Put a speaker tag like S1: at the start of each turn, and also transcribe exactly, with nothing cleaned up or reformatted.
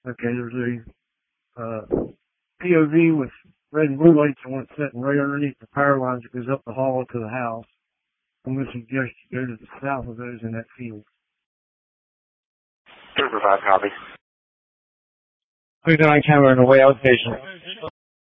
S1: Okay, there's a uh, P O V with red and blue lights. I want it set right underneath the power lines that goes up the hall to the house. I'm going to suggest you go to the south of those in that field.
S2: two five, copy.
S3: three nine camera in the way out station.